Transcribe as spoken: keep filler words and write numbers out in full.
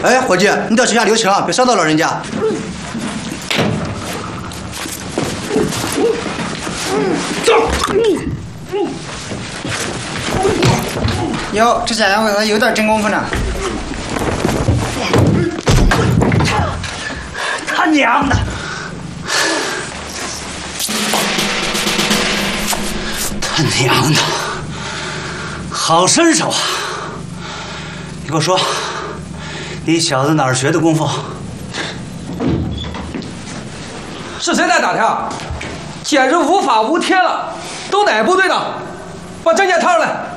哎，伙计，你到手下留情，别伤到老人家。 哟，这家伙他有点真功夫呢。 他娘的！他娘的！好身手啊！你给我说，你小子哪儿学的功夫？ 是谁在打听？简直无法无天了！都哪部队的？把证件掏出来！